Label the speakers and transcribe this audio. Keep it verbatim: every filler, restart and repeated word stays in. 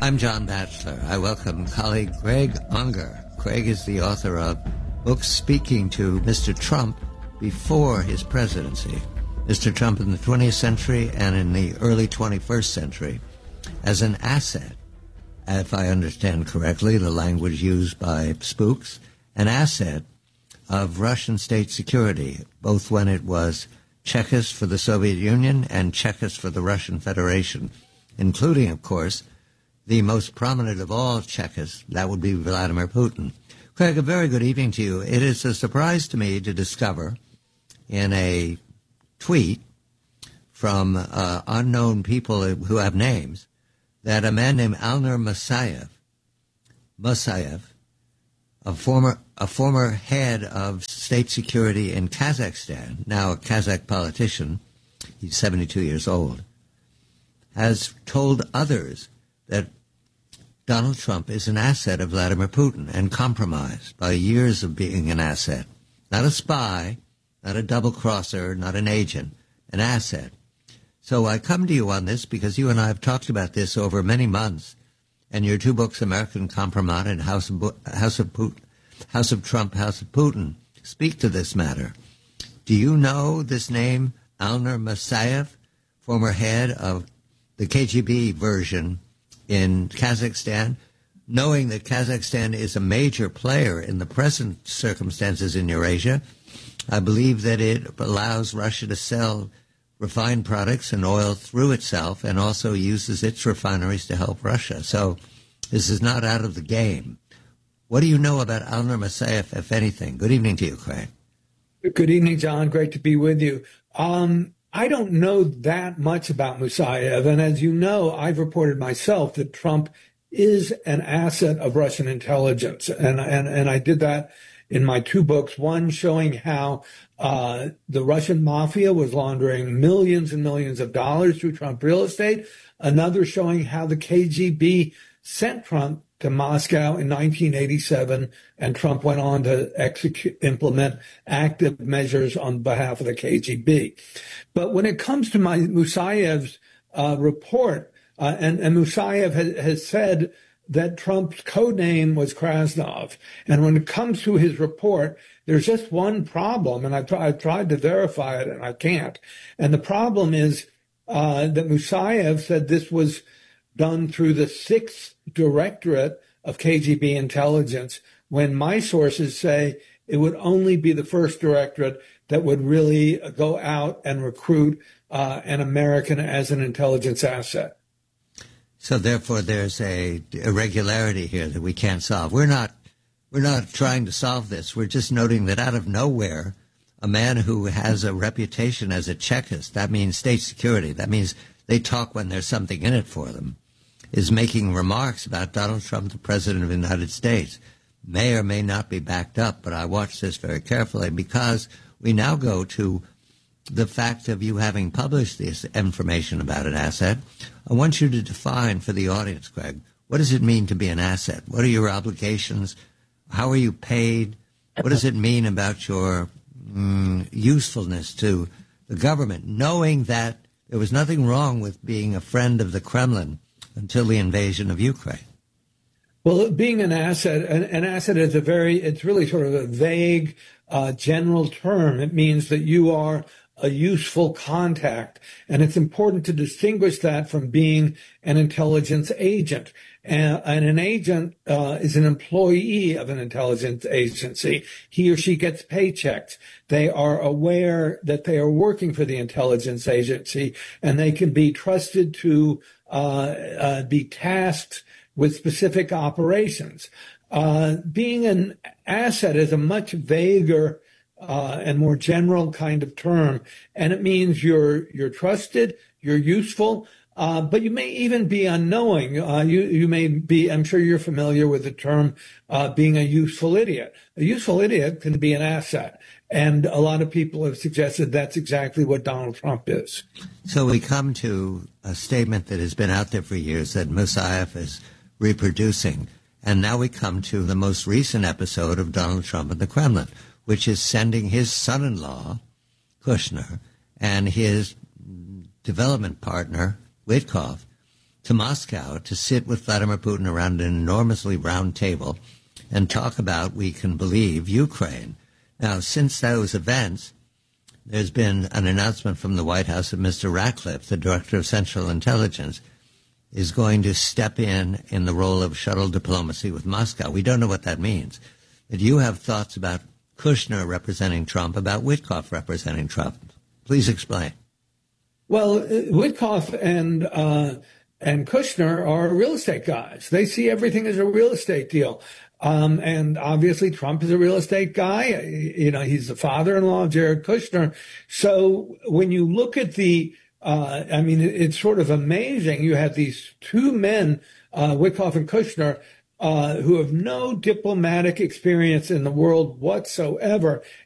Speaker 1: I'm John Batchelor. I welcome colleague Greg Unger. Greg is the author of books speaking to Mister Trump before his presidency, Mister Trump in the twentieth century and in the early twenty-first century, as an asset, if I understand correctly, the language used by spooks, an asset of Russian state security, both when it was Chekist for the Soviet Union and Chekist for the Russian Federation, including, of course, the most prominent of all Chekists, that would be Vladimir Putin. Craig, a very good evening to you. It is a surprise to me to discover in a tweet from uh, unknown people who have names that a man named Alner Musayev, Musayev, a former a former head of state security in Kazakhstan, now a Kazakh politician, he's seventy-two years old, has told others that Donald Trump is an asset of Vladimir Putin and compromised by years of being an asset. Not a spy, not a double-crosser, not an agent, an asset. So I come to you on this because you and I have talked about this over many months, and your two books, American Compromat and House of, House of, Putin, House of Trump, House of Putin, speak to this matter. Do you know this name, Alner Musayev, former head of the K G B version in Kazakhstan, knowing that Kazakhstan is a major player in the present circumstances in Eurasia? I believe that it allows Russia to sell refined products and oil through itself and also uses its refineries to help Russia. So this is not out of the game. What do you know about Alner Musayev, if anything? Good evening to you, Craig.
Speaker 2: Good evening, John. Great to be with you. Um, I don't know that much about Musayev. And as you know, I've reported myself that Trump is an asset of Russian intelligence. And, and, and I did that in my two books, one showing how uh, the Russian mafia was laundering millions and millions of dollars through Trump real estate, another showing how the K G B sent Trump to Moscow in nineteen eighty-seven, and Trump went on to execute, implement active measures on behalf of the K G B. But when it comes to my Musayev's uh, report, uh, and, and Musayev has, has said that Trump's code name was Krasnov. And when it comes to his report, there's just one problem, and I've, t- I've tried to verify it, and I can't. And the problem is uh, that Musayev said this was done through the sixth directorate of K G B intelligence, when my sources say it would only be the first directorate that would really go out and recruit uh, an American as an intelligence asset.
Speaker 1: So therefore, there's a irregularity here that we can't solve. We're not, we're not trying to solve this. We're just noting that out of nowhere, a man who has a reputation as a Chekist, that means state security, that means they talk when there's something in it for them, is making remarks about Donald Trump, the President of the United States. May or may not be backed up, but I watch this very carefully because we now go to the fact of you having published this information about an asset. I want you to define for the audience, Greg, what does it mean to be an asset? What are your obligations? How are you paid? What does it mean about your mm, usefulness to the government, knowing that there was nothing wrong with being a friend of the Kremlin until the invasion of Ukraine?
Speaker 2: Well, being an asset, an, an asset is a very, it's really sort of a vague, uh, general term. It means that you are a useful contact. And it's important to distinguish that from being an intelligence agent. And, and an agent uh, is an employee of an intelligence agency. He or she gets paychecks. They are aware that they are working for the intelligence agency, and they can be trusted to uh, uh, be tasked with specific operations. Uh, being an asset is a much vaguer uh, and more general kind of term, and it means you're you're trusted, you're useful, uh, but you may even be unknowing. Uh, you you may be. I'm sure you're familiar with the term uh, being a useful idiot. A useful idiot can be an asset, and a lot of people have suggested that's exactly what Donald Trump is.
Speaker 1: So we come to a statement that has been out there for years that Musayev is reproducing. And now we come to the most recent episode of Donald Trump and the Kremlin, which is sending his son-in-law, Kushner, and his development partner, Witkoff, to Moscow to sit with Vladimir Putin around an enormously round table and talk about, we can believe, Ukraine. Now, since those events, there's been an announcement from the White House that Mister Ratcliffe, the Director of Central Intelligence, is going to step in in the role of shuttle diplomacy with Moscow. We don't know what that means. But you have thoughts about Kushner representing Trump, about Witkoff representing Trump. Please explain.
Speaker 2: Well, Witkoff and uh, and Kushner are real estate guys. They see everything as a real estate deal. Um, and obviously Trump is a real estate guy. You know, he's the father-in-law of Jared Kushner. So when you look at the, uh, I mean, it's sort of amazing. You have these two men, uh, Witkoff and Kushner, uh, who have no diplomatic experience in the world whatsoever.